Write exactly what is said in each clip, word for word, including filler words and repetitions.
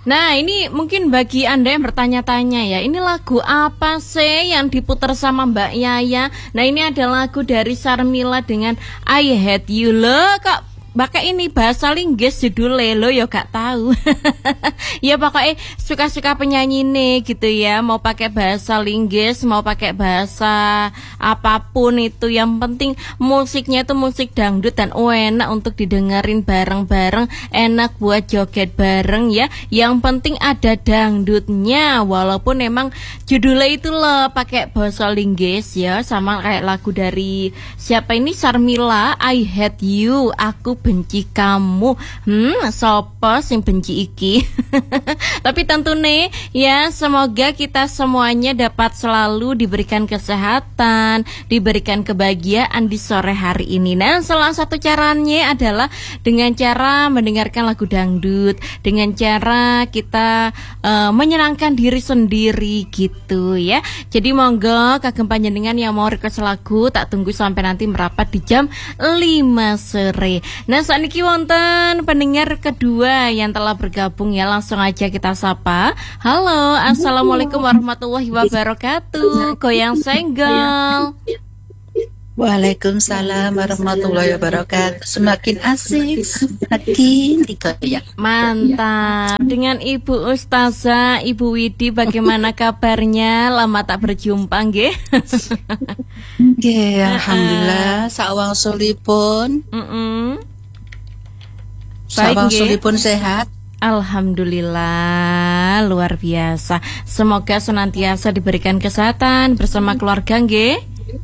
Nah, ini mungkin bagi Anda yang bertanya-tanya ya, ini lagu apa sih yang diputar sama Mbak Yaya? Nah, ini ada lagu dari Sarmila dengan I Hate You. Loh, kok pakai ini bahasa Inggris judulnya, lo ya gak tahu. Ya pokoknya suka-suka penyanyi nih gitu ya, mau pakai bahasa Inggris, mau pakai bahasa apapun itu, yang penting musiknya itu musik dangdut dan oh, enak untuk didengerin bareng-bareng, enak buat joget bareng ya. Yang penting ada dangdutnya, walaupun emang judulnya itu loh pakai bahasa Inggris ya, sama kayak lagu dari siapa ini, Sarmila, I Hate You, aku benci kamu. Hmm, sopo sing benci iki. Tapi tentu nih ya, semoga kita semuanya dapat selalu diberikan kesehatan, diberikan kebahagiaan di sore hari ini. Nah, salah satu caranya adalah dengan cara mendengarkan lagu dangdut, dengan cara kita uh, menyenangkan diri sendiri gitu ya. Jadi monggo kagem panjenengan yang mau request lagu, tak tunggu sampai nanti merapat di jam lima sore. Nah, saat ini wonten pendengar kedua yang telah bergabung ya, langsung aja kita sapa. Halo, assalamualaikum warahmatullahi wabarakatuh. Goyang senggol. Waalaikumsalam warahmatullahi wabarakatuh. Semakin asik, semakin digoyang. Mantap. Dengan Ibu Ustazah, Ibu Widi, bagaimana kabarnya? Lama tak berjumpa, nggih. Nggih, alhamdulillah sawang sulipun. Heeh. Sawang sulipun sehat. Alhamdulillah, luar biasa. Semoga senantiasa diberikan kesehatan bersama keluarga, nggih.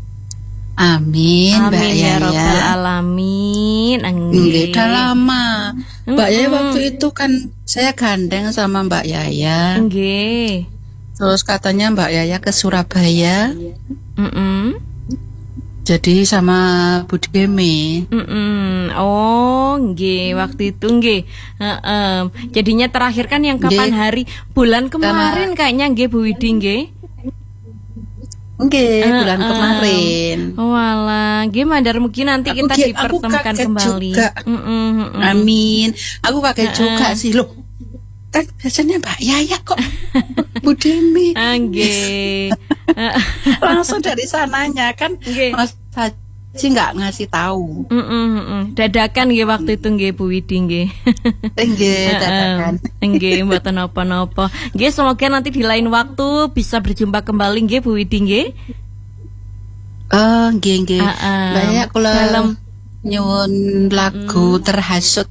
Amin, Amin Mbak ya Yaya. Rabbal alamin. Nggih, udah lama. Mbak Yaya waktu itu kan saya gandeng sama Mbak Yaya. Nggih. Terus katanya Mbak Yaya ke Surabaya. Mm-mm. Jadi sama Bu Demi. Mm-mm. Oh, nggih, waktu itu nggih. Heeh. Jadinya terakhir kan yang kapan Nggih. hari? Bulan kemarin kayaknya nggih Bu Widi nggih. Nggih, bulan Uh-uh. kemarin. Walah, nggih mandar mungkin nanti Aku kita ge- aku dipertemukan kaget kembali. juga. Mm-mm, mm-mm. Amin. Aku kaget Uh-uh. juga sih loh. Kan biasanya Mbak Yaya kok Bu Demi. Ah, nggih. Langsung dari sananya kan Nggih. Mas Haji nggak ngasih tahu. Mm-mm, mm-mm. Dadakan nggih waktu itu nggih Bu Widi nggih. Nggih, dadakan. Nggih, mboten napa-napa. Nggih, semoga nanti di lain waktu bisa berjumpa kembali nggih Bu Widi nggih. Oh, nggih nggih. Uh-uh. Mbak Yaya kula Dalam nyuwun lagu terhasut.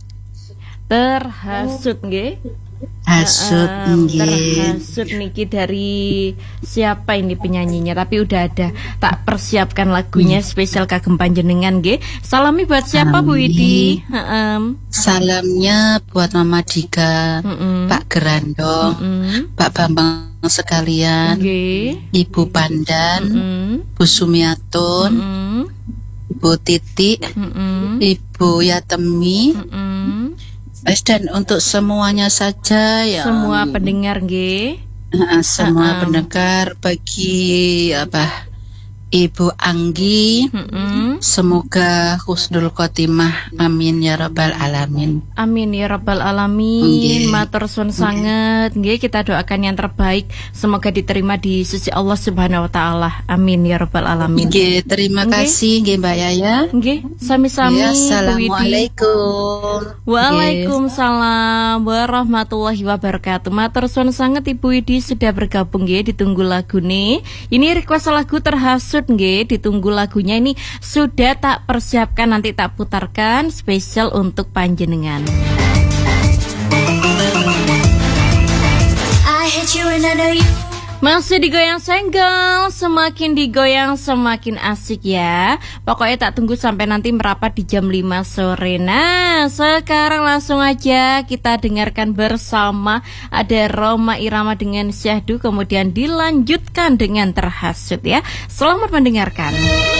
terhasut nggih. Hasut Uh, nggih. terhasut niki dari siapa ini penyanyinya, tapi udah ada, tak persiapkan lagunya spesial kagem panjenengan nggih. Salami buat siapa Bu Widi? Heeh. Salamnya buat Mama Dika, Mm-mm. Pak Gerandong, Mm-mm. Pak Bambang sekalian, Nggih. Ibu Pandan, Mm-mm. Bu Sumiatun, Mm-mm. Ibu Titi, Mm-mm. Ibu Yatemi, Mm-mm. Wes, dan untuk semuanya saja ya. Semua pendengar nggih. Nah, semua Uh-uh. pendengar, bagi apa Ibu Anggi, Mm-mm. semoga husnul khotimah, amin ya rabbal alamin. Amin ya rabbal alamin. Nggih. Matur suwun sanget nggih, kita doakan yang terbaik, semoga diterima di sisi Allah Subhanahu wa taala. Amin ya rabbal alamin. Nggih, terima Nggih. kasih nggih Mbak Yaya. Nggih, sami-sami Ya, Bu Widi. assalamualaikum. Waalaikumsalam warahmatullahi wabarakatuh. Matur suwun sanget Ibu Widi sudah bergabung nggih, ditunggu lagu nih. Ini request lagu terhasut nggih, ditunggu lagunya ini sudah tak persiapkan, nanti tak putarkan spesial untuk panjenengan. I hate you and I know you. Masih digoyang senggol, semakin digoyang semakin asik ya. Pokoknya tak tunggu sampai nanti merapat di jam lima sore. Nah, sekarang langsung aja kita dengarkan bersama. Ada Roma Irama dengan Syahdu, kemudian dilanjutkan dengan terhasut ya. Selamat mendengarkan.